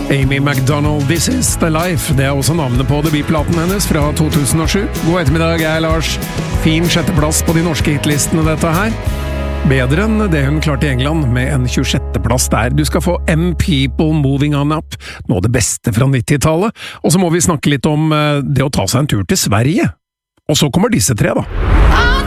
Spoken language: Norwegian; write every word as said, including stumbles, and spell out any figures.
Amy McDonald, This Is The Life. Det er også navnet på debutplaten hennes fra to tusen og sju. God ettermiddag, jeg er Lars. Fin sjetteplass på de norske hitlistene dette her. Bedre enn det hun klarte i England, med en tjuesjetteplass der. Du skal få M People Moving On Up, noe av det beste fra nittitallet. Og så må vi snakke litt om det å ta seg en tur til Sverige. Og så kommer disse tre, da.